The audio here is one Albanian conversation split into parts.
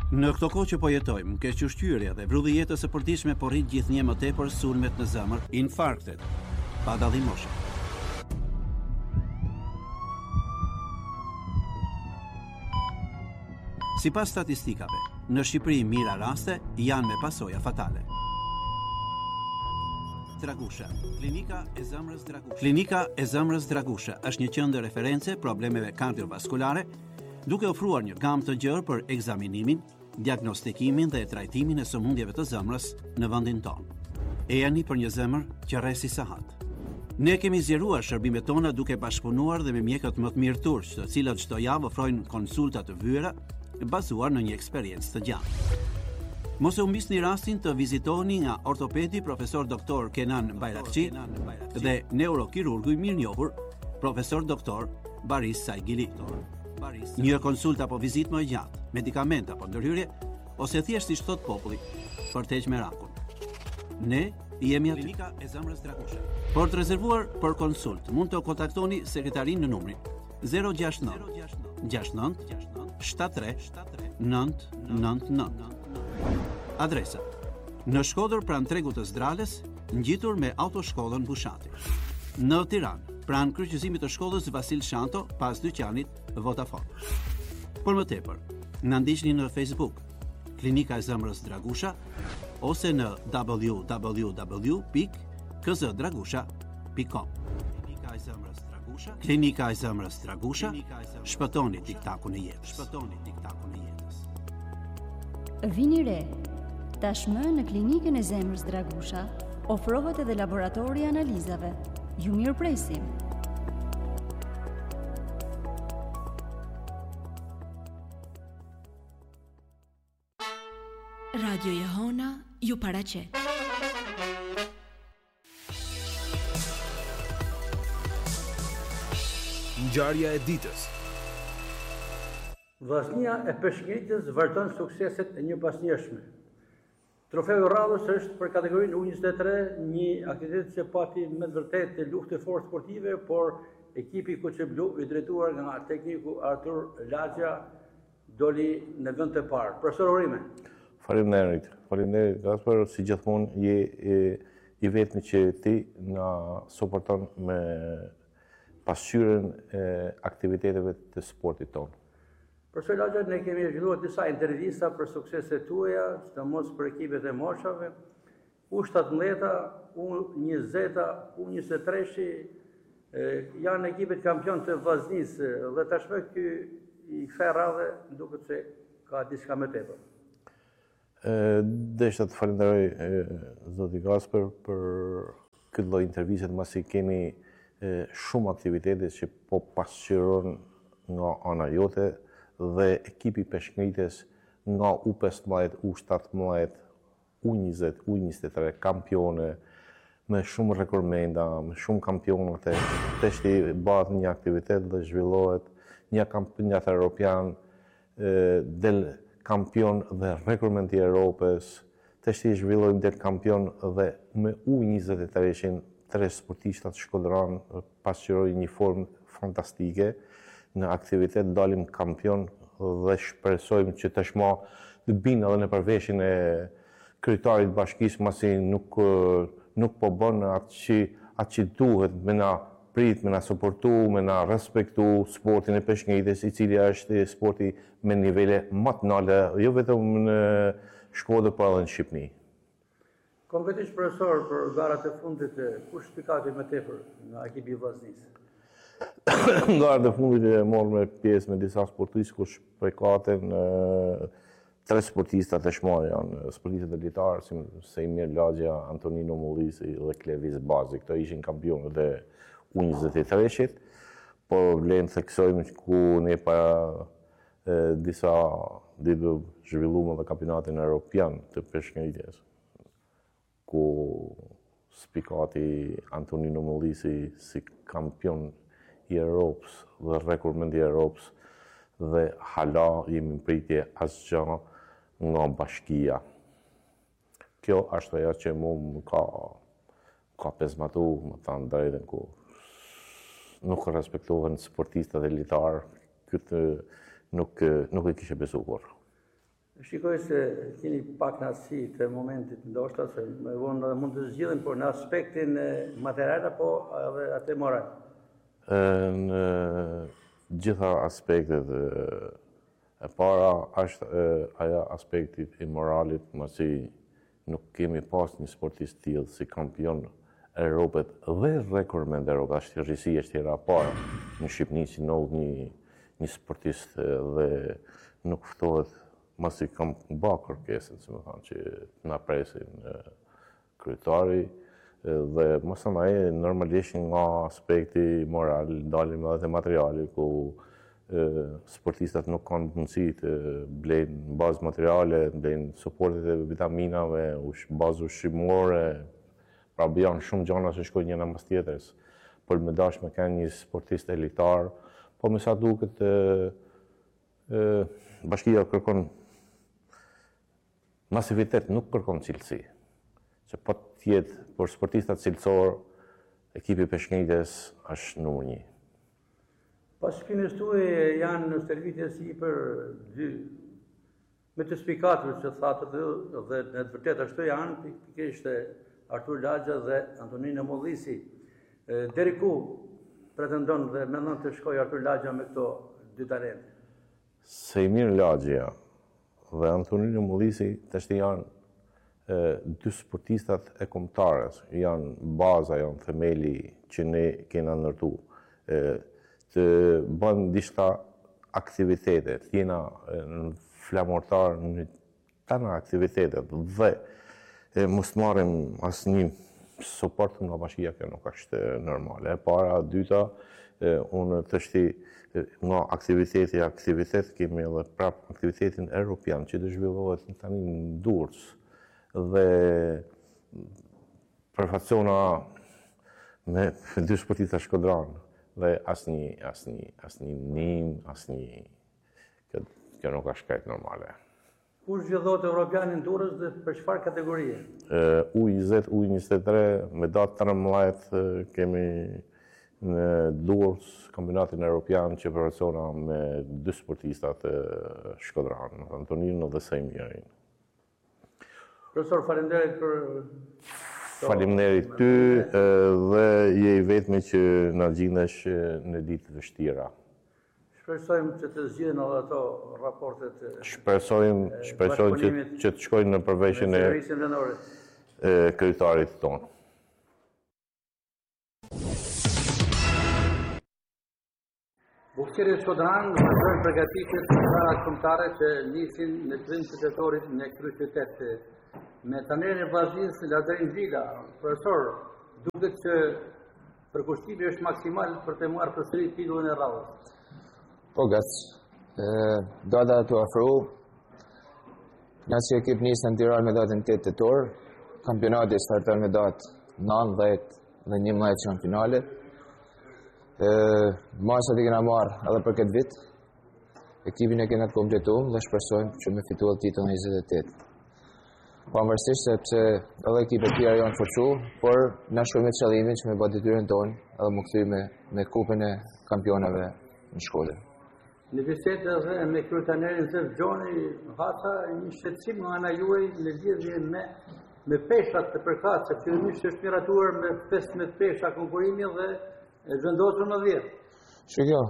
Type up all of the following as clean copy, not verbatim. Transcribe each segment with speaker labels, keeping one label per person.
Speaker 1: Në këto kohë që po jetojmë, kequshqyrja dhe vrulli jetës së përditshme po rrit gjithnjë më tepër sulmet në zemër, infarktet, pa dallim moshe. Sipas statistikave, në Shqipëri mira raste janë me pasoja fatale. Dragusha. Klinika e zemrës Dragusha. Klinika e zemrës Dragusha është një qendër referencë problemeve kardiovaskulare, duke ofruar një gamë të gjerë për ekzaminimin, diagnostikimin dhe trajtimin e sëmundjeve të zemrës në vendin tonë. E jani për një zemër që rresi sahat. Ne kemi zgjeruar shërbimet tona duke bashkëpunuar dhe me mjekët më të mirë turq, të cilët çdo javë ofrojnë konsulta të vyera bazuar në një eksperiencë të gjatë. Mos e humbisni rastin të vizitoni nga ortopedi profesor doktor Kenan Bayrakçi dhe neurokirurgu i mirënjohur profesor doktor Baris Saigili. Një konsulta apo vizitë më e gjatë, medikament apo ndërhyrje, ose thjesht si thot populli, për të heqë merakun. Ne jemi aty. Klinika e zemrës Dragusha. Për të rezervuar për konsult, mund të kontaktoni sekretarin në numrin 069 69 73 999. Adresa: në Shkodër pranë tregut të Zdrales, ngjitur me autoshkollën Bushati. Në Tiranë, pranë kryqëzimit të shkollës Vasil Shanto, pas dyqanit Vodafone. Për më tepër, na ndiqni në Facebook, Klinika e zemrës Dragusha, ose në www.kzdragusha.com. Klinika e zemrës Dragusha. Klinika e zemrës Dragusha. Shpëtoni tiktakun e jetës. Shpëtoni tiktakun e jetës.
Speaker 2: Vini re. Tashmë në Klinikën e zemrës Dragusha ofrohet edhe laboratori i analizave. Ju mirëpresim.
Speaker 3: Radio Jehona ju paraqet.
Speaker 4: Ngjarja e ditës.
Speaker 5: Vllaznia e peshqitjes vërton sukseset e një pasnjëshme. Trofeu Radhës është për kategorinë U23 një aktivitet që pati me vërtet të luftë fort sportive, por ekipi Kuçeblu i drejtuar nga tekniku Artur Laxha doli në vend të parë. Profesor Orime.
Speaker 6: Faleminderit Gaspar, si gjithmonë je i vetmi që ti na suporton me pasqyrën e aktiviteteve të sportit tonë.
Speaker 5: Profesor Laxha, ne kemi zhvilluar disa intervista për sukseset tuaja, sidomos për ekipet e moshave, U17, U20, U23 janë ekipet kampion të vllaznisë dhe tashmë ky i kësaj radhe duket se ka diçka më tepër.
Speaker 6: Desha të falenderoj zoti Gaspar për këtë lloj interviste, pasi kemi shumë aktivitete që po pasqyron nga ana jote dhe ekipi peshqitjes nga U15, U17, U20, U23 kampione me shumë rekordmenda, me shumë kampionate. Teshti bëhet një aktivitet dhe zhvillohet një kampionat europian del kampion dhe rekordmend i Europës. Teshti zhvillojmë del kampion dhe me U23 tre sportistat shkodran pasqyroi një formë fantastike. Në aktivitet dalim kampion dhe shpresojmë që tashmë të binë edhe në përveshjen e kryetarit bashkisë, masi nuk po bën atë që duhet me na prit, me na suportu, me na respektu sportin e peshqitjes, i cili është sporti me nivele më të larta, jo vetëm në Shkodër, por edhe në Shqipëri.
Speaker 5: Konkretisht profesor, për garat e fundit, kush shpikati më tepër nga ekipi i vllaznisë?
Speaker 6: Garat e fundit e morëm pjesë me disa sportistë, ku shpikaten tre sportista tashmë janë sportistë elitarë, si Sejmir Laxha, Antonino Mullisi dhe Klevis Bazi. Këto ishin kampionët e U23-shit, por vlen theksojmë ku ne para disa ditë zhvilluam edhe kampionatin evropian të peshqitjes, ku spikati Antonino Mullisi si kampion i Europës dhe rekordmend i Europës, dhe hala jemi në pritje asgjë nga bashkia. Kjo është ajo që mu ka pezmatu, më thanë drejtën, ku nuk respektohen sportistët elitarë, këtë nuk e kishe besuar.
Speaker 5: Shikoj se keni pak knatësi të momentit ndoshta se më vonë mund të zgjidhen, por në aspektin material apo edhe atë moral.
Speaker 6: Në gjitha aspektet e para është ajo aspekti i moralit, masi nuk kemi pas një sportist tillë si kampion Europët dhe rekordmen e Europës, është thjeshtësia është tjera para në Shqipëni që ndodh një sportist dhe nuk ftohet masi kam ba kërkesën, si më thonë, që na presin kryetari dhe mësënaj normalisht nga aspekti moral, dalim edhe të materiali, ku sportistat nuk kanë mundësi të blejnë bazë materiale, blejnë suportet e vitaminave, bazë ushqimore, pra janë shumë gjana që shkojnë njëna mas tjetërës, për me dash me kanë një sportist elitar, po me sa duket bashkia kërkon masivitet, nuk kërkon cilësi. Që po tjetë, për sportistat cilësor, ekipi Peshkëngjes është numër 1.
Speaker 5: Pas shkrimit tuaj janë në stërvitjes i për dy, me të spikatur që thatë dhe në të vërtet ashtu janë, pikërisht Artur Lagja dhe Antonino Mollisi. Deri ku pretendon dhe mendon të shkojë Artur Lagja me këto dy talente?
Speaker 6: Sejmir Lagja dhe Antonino Mollisi të janë dy sportistat e kombëtarës, janë baza, janë themeli që ne kena ndërtu. Të bënë dishta aktivitetet, jena në flamortar në tana aktivitetet dhe mos marrim asnjë suport nga bashkia, kjo nuk është normale. E para, dyta, unë të shti nga aktivitet kemi edhe prap aktivitetin europian që të zhvillohet tani në Durrës dhe përfaqësona me dy sportista Shkodran dhe asnjë nim, kjo nuk është krejt normale.
Speaker 5: Kur zhvillohet Europiani në Durrës dhe për çfarë kategorie?
Speaker 6: U20, U23, me datë 13 kemi në Durrës kampionatin Europian që përfaqësona me dy sportistat Shkodran, Antonino dhe Sejmirin.
Speaker 5: Profesor, faleminderit për...
Speaker 6: Faleminderit ty dhe je i vetmi që na gjindesh në ditë të vështira.
Speaker 5: Shpresojmë që të zgjidhen edhe ato raportet.
Speaker 6: Shpresojmë që të shkojnë në përveshjen e kryetarit tonë.
Speaker 5: Bukëqiri Shkodran vazhdojnë përgatitjet para kombëtare që nisin në trim qytetorit në kryeqytet. Me tanerin e vazhdimit Lazarin Vila, profesor, duket që përkushtimi është maksimal për të marrë përsëri titullin e radhës.
Speaker 7: Po, gac. Do të afro. Nëse ekip nisën në Tiranë me datën 8 tetor, kampionati starton me datë 9, 10 dhe 11 që në finale. Masat i kena marrë edhe për këtë vit. Ekipin e kena të kompletuar dhe shpresojmë që me fituar titullin 28. Pavarësisht sepse edhe ekipet tjera janë forcu, por na shkojmë me qëllimin që me bë detyrën tonë edhe më kthy me kupën e kampionave në Shkodër.
Speaker 5: Në bisedë edhe me kryetarin Zef Gjoni, Haca një shqetësim nga ana juaj në lidhje me peshat të përkatëse, fillimisht është miratuar me 15 pesha konkurimi dhe vendosur në 10.
Speaker 7: Shikoj,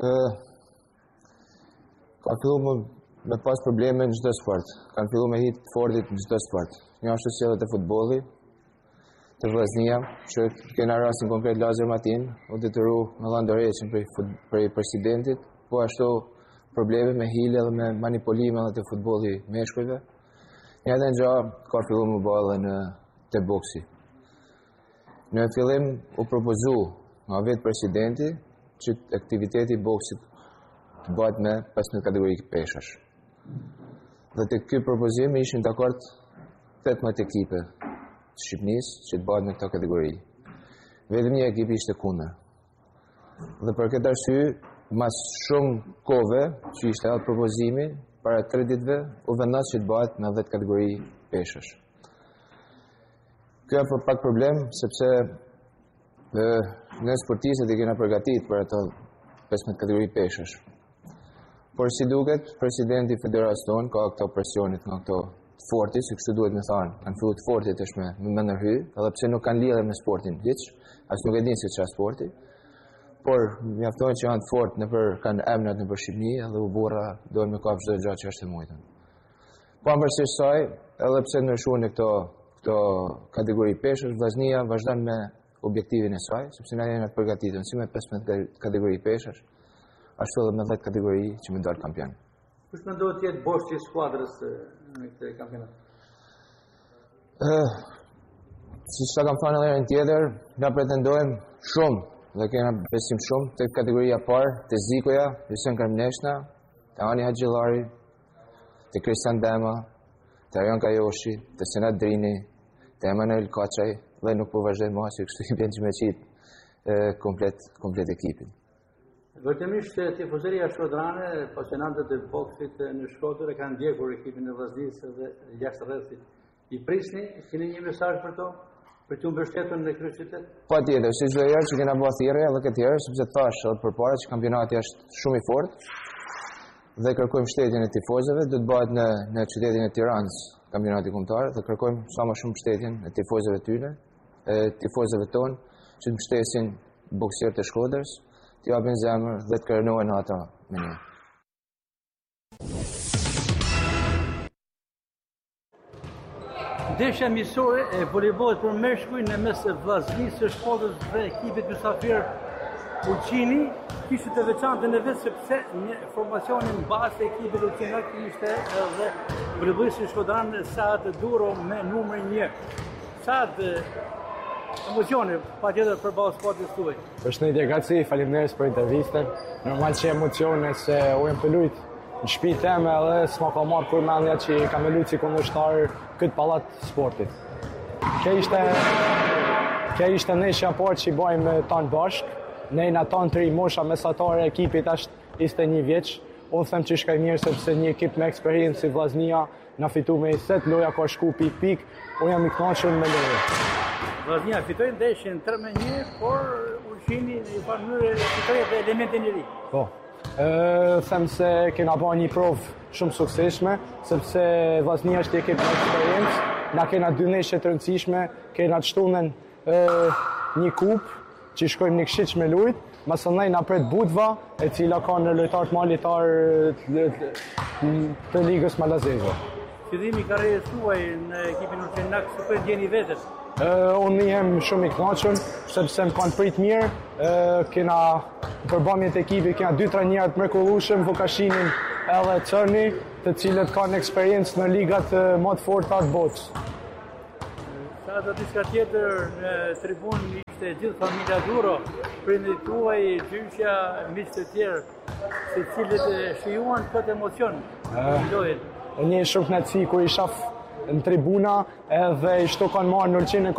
Speaker 7: ka filluar me pas probleme në çdo sport. Kanë filluar me hit fordit në çdo sport. Një ashtu sjelljet e futbolli, të vllaznia, që kena rastin konkret Lazar Matin, u detyru me dhënë dorëheqjen prej presidentit, po ashtu probleme me hile dhe me manipulime edhe të futbolli meshkujve. Një edhe gjë ka filluar më bëllë në të boksi. Në fillim u propozu nga vetë presidenti që aktiviteti boksit të bëhet me 15 kategori peshash. Dhe të ky propozim ishin dakord 18 ekipe të Shqipërisë që të bëhet në këtë kategori. Vetëm një ekip ishte kundër. Dhe për këtë arsye, mas shumë kohëve që ishte edhe propozimi, para 3 ditëve, u vendos që të bëhet në 10 kategori peshash. Kjo është pak problem, sepse ne sportistët i kena përgatitur për ato 15 kategori peshash. Por si duket, presidenti i federatës tonë ka këto presionit nga këto forti, si kështu duhet me thanë, kanë fillu të fortit është me ndërhy, edhe pse nuk kanë lidhje me sportin hiç, as nuk e dinë se çfarë sporti. Por mjaftojnë që janë të fortë kanë emrat nëpër Shqipëri, edhe u burra dohen me kap çdo gjë që është e mujtën. Pavarësisht saj, edhe pse ndryshuan këto kategori peshësh, Vllaznia vazhdon me objektivin e saj, sepse na jemi të përgatitur si me 15 kategori peshësh, ashtu edhe me 10 kategori që më dalë kampion.
Speaker 5: Kush mendon të jetë boshti i skuadrës në këtë kampionat?
Speaker 7: Siç ta kam thënë edhe herën tjetër, na pretendojmë shumë dhe kena besim shumë te kategoria parë, te Zikoja, Hysén Karmneshna, te Ani Haxhillari, te Kristian Dema, te Arjan Kajoshi, te Senat Drini, te Emanuel Kaçaj, dhe nuk po vazhdoj më se kështu i bën që me qit komplet ekipin.
Speaker 5: Vërtemisht tifozëria shkodrane, pasionantët e boksit në Shkodër e kanë ndjekur ekipin e Vllaznisë dhe jashtë rrethit. I prisni, keni një mesazh për to? Për të mbështetur në kryeqytet?
Speaker 7: Patjetër, si çdo herë që kena bërë thirrje edhe këtë herë, sepse thash edhe përpara që kampionati është shumë i fortë dhe kërkojmë mbështetjen e tifozëve, do të bëhet në qytetin e Tiranës kampionati kombëtar dhe kërkojmë sa më shumë mbështetjen e tifozëve tyre, tifozëve tonë që të mbështesin boksierët e Shkodrës, të japin zemër dhe të kërnohen ata me ne.
Speaker 5: Ndeshja miqësore e voleybollit për meshkuj në mes Vllaznisë së Shkodrës dhe ekipit mysafir Ulqini kishte të veçantë në vetë sepse një formacionin bazë të ekipit Ulqinak ishte edhe voleybollisti shkodran Saad Duro me numrin 1. Saad, emocione patjetër përballë sportit tuaj.
Speaker 8: Përshëndetje Gaci, faleminderit për intervistën. Normal që emocione se u jam të luajt në shtëpi teme edhe s'ma ka marrë kur mendja që kam luajt si kundërshtar këtë pallat sportit. Kjo ishte ndeshja e parë që i bajmë tanë bashkë. Ne na tanë 3 mosha mesatare e ekipit është 21 vjeç. Unë them që shkaj mirë sepse një ekip me eksperiencë si Vllaznia na fitu me 20, loja ka shku pik, unë jam i kënaqur me lojën.
Speaker 5: Vllaznia fitoi ndeshjen 3-1, por Ulqini në një mënyrë fitoi edhe elementin e ri.
Speaker 8: Po. Them se kena bërë një provë shumë suksesshme, sepse Vllaznia është ekip me eksperiencë, na kena 2 ndeshje të rëndësishme, kena të shtunën një kupë që shkojmë një këshiq me lujt, masëndaj na pret Budva, e cila ka në lojtar të malitar të ligës malazeze.
Speaker 5: Fillimi i karrierës tuaj në ekipin Ulqinak, si po ndjeni vetes?
Speaker 8: Unë jem shumë i kënaqur, sepse më kanë prit mirë, kena përbamje të ekipit, kena 2 trajnerë të mrekullueshëm, Vukashinin edhe Çerni, të cilët kanë eksperiencë në ligat më të forta të botës.
Speaker 5: Sa do diçka tjetër në tribunë ishte gjithë familja Duro, prindrit tuaj, gjyqja, miqtë të tjerë, se cilët shijuan këtë emocion në lojën.
Speaker 8: Një shumë kënaqësi kur i shaf në tribuna edhe i shto kanë marrë në Ulqinë